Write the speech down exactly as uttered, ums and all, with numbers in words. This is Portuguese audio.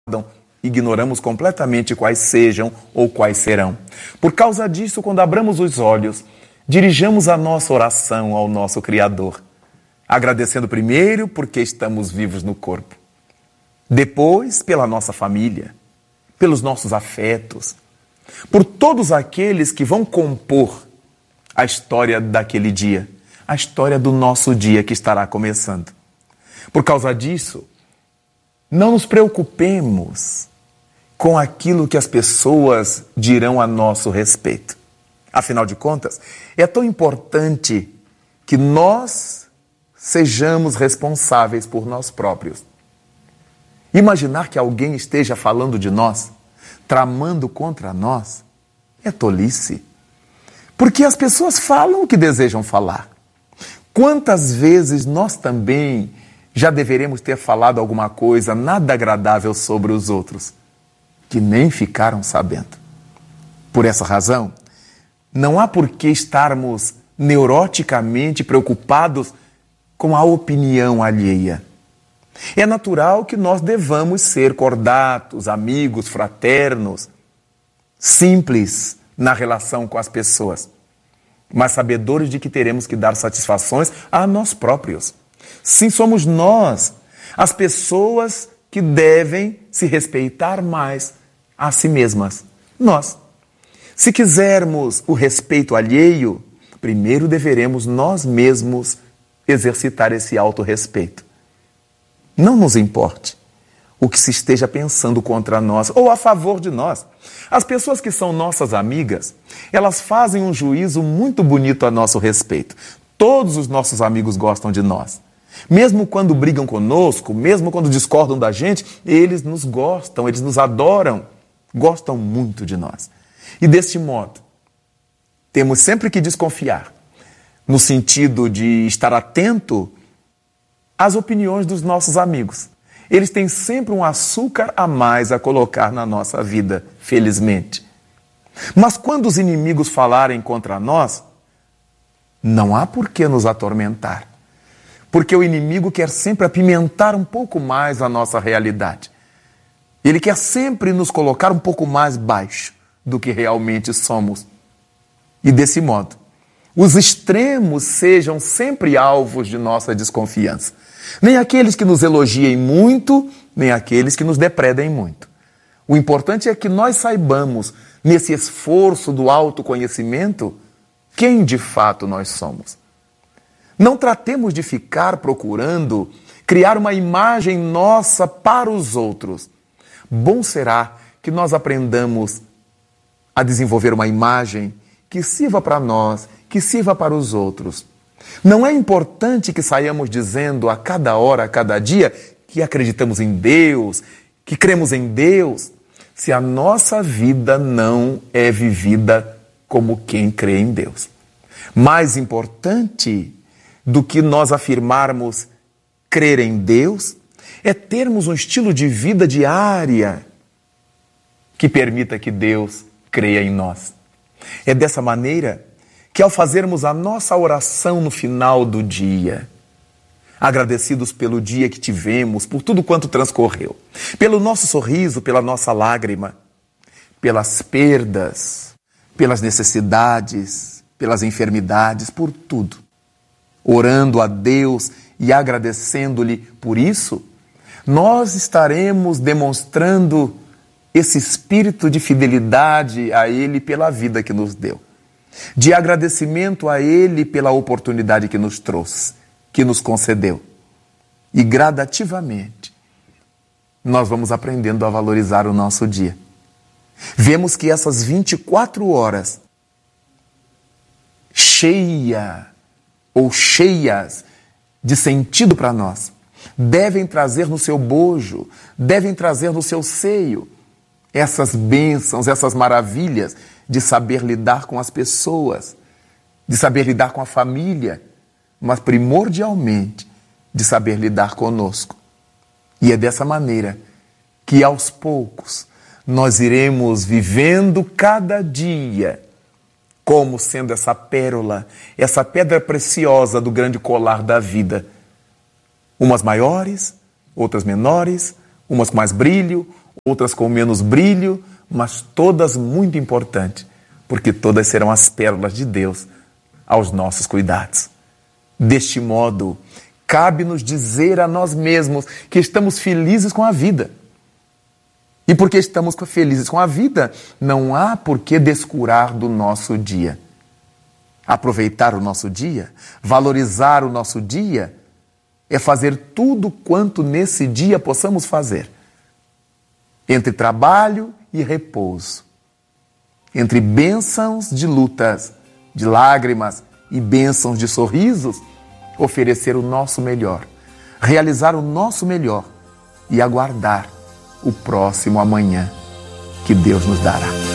ignoramos completamente quais sejam ou quais serão. Por causa disso, quando abramos os olhos, dirijamos a nossa oração ao nosso Criador, agradecendo primeiro porque estamos vivos no corpo, depois pela nossa família, pelos nossos afetos, por todos aqueles que vão compor a história daquele dia, a história do nosso dia que estará começando. Por causa disso, não nos preocupemos com aquilo que as pessoas dirão a nosso respeito. Afinal de contas, é tão importante que nós sejamos responsáveis por nós próprios. Imaginar que alguém esteja falando de nós, tramando contra nós, é tolice. Porque as pessoas falam o que desejam falar. Quantas vezes nós também já deveremos ter falado alguma coisa nada agradável sobre os outros, que nem ficaram sabendo. Por essa razão, não há por que estarmos neuroticamente preocupados com a opinião alheia. É natural que nós devamos ser cordatos, amigos, fraternos, simples na relação com as pessoas, mas sabedores de que teremos que dar satisfações a nós próprios. Sim, somos nós, as pessoas que devem se respeitar mais a si mesmas. Nós. Se quisermos o respeito alheio, primeiro deveremos nós mesmos exercitar esse autorrespeito. Não nos importe o que se esteja pensando contra nós ou a favor de nós. As pessoas que são nossas amigas, elas fazem um juízo muito bonito a nosso respeito. Todos os nossos amigos gostam de nós. Mesmo quando brigam conosco, mesmo quando discordam da gente, eles nos gostam, eles nos adoram, gostam muito de nós. E deste modo, temos sempre que desconfiar, no sentido de estar atento às opiniões dos nossos amigos. Eles têm sempre um açúcar a mais a colocar na nossa vida, felizmente. Mas quando os inimigos falarem contra nós, não há por que nos atormentar. Porque o inimigo quer sempre apimentar um pouco mais a nossa realidade. Ele quer sempre nos colocar um pouco mais baixo do que realmente somos. E desse modo, os extremos sejam sempre alvos de nossa desconfiança. Nem aqueles que nos elogiem muito, nem aqueles que nos depredem muito. O importante é que nós saibamos, nesse esforço do autoconhecimento, quem de fato nós somos. Não tratemos de ficar procurando criar uma imagem nossa para os outros. Bom será que nós aprendamos a desenvolver uma imagem que sirva para nós, que sirva para os outros. Não é importante que saiamos dizendo a cada hora, a cada dia, que acreditamos em Deus, que cremos em Deus, se a nossa vida não é vivida como quem crê em Deus. Mais importante do que nós afirmarmos crer em Deus é termos um estilo de vida diária que permita que Deus creia em nós. É dessa maneira que, ao fazermos a nossa oração no final do dia, agradecidos pelo dia que tivemos, por tudo quanto transcorreu, pelo nosso sorriso, pela nossa lágrima, pelas perdas, pelas necessidades, pelas enfermidades, por tudo, orando a Deus e agradecendo-lhe por isso, nós estaremos demonstrando esse espírito de fidelidade a Ele pela vida que nos deu, de agradecimento a Ele pela oportunidade que nos trouxe, que nos concedeu. E gradativamente, nós vamos aprendendo a valorizar o nosso dia. Vemos que essas vinte e quatro horas, cheia ou cheias de sentido para nós, devem trazer no seu bojo, devem trazer no seu seio essas bênçãos, essas maravilhas de saber lidar com as pessoas, de saber lidar com a família, mas primordialmente de saber lidar conosco. E é dessa maneira que aos poucos nós iremos vivendo cada dia como sendo essa pérola, essa pedra preciosa do grande colar da vida. Umas maiores, outras menores, umas com mais brilho, outras com menos brilho, mas todas muito importantes, porque todas serão as pérolas de Deus aos nossos cuidados. Deste modo, cabe-nos dizer a nós mesmos que estamos felizes com a vida. E porque estamos felizes com a vida, não há por que descurar do nosso dia. Aproveitar o nosso dia, valorizar o nosso dia, é fazer tudo quanto nesse dia possamos fazer. Entre trabalho e repouso. Entre bênçãos de lutas, de lágrimas e bênçãos de sorrisos, oferecer o nosso melhor, realizar o nosso melhor e aguardar o próximo amanhã que Deus nos dará.